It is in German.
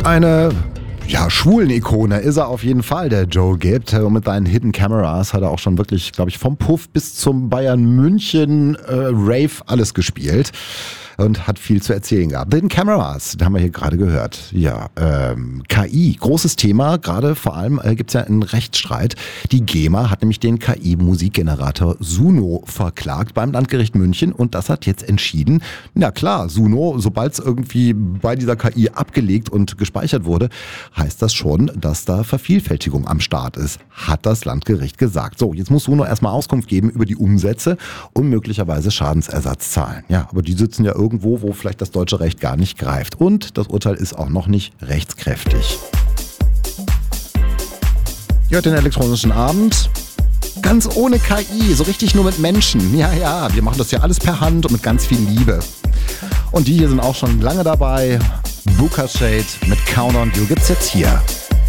Eine schwulen Ikone ist er auf jeden Fall, der Joe Gibb. Und mit seinen Hidden Cameras hat er auch schon wirklich, glaube ich, vom Puff bis zum Bayern München Rave alles gespielt. Und hat viel zu erzählen gehabt. Hidden Cameras, da haben wir hier gerade gehört. Ja, KI, großes Thema. Gerade vor allem gibt es ja einen Rechtsstreit. Die GEMA hat nämlich den KI-Musikgenerator Suno verklagt beim Landgericht München. Und das hat jetzt entschieden, na klar, Suno, sobald es irgendwie bei dieser KI abgelegt und gespeichert wurde, heißt das schon, dass da Vervielfältigung am Start ist, hat das Landgericht gesagt. So, jetzt muss Suno erstmal Auskunft geben über die Umsätze und möglicherweise Schadensersatz zahlen. Ja, aber die sitzen ja irgendwo, wo vielleicht das deutsche Recht gar nicht greift. Und das Urteil ist auch noch nicht rechtskräftig. Ihr hört den elektronischen Abend. Ganz ohne KI, so richtig nur mit Menschen. Ja, wir machen das ja alles per Hand und mit ganz viel Liebe. Und die hier sind auch schon lange dabei. Booker Shade mit Count on You gibt's jetzt hier.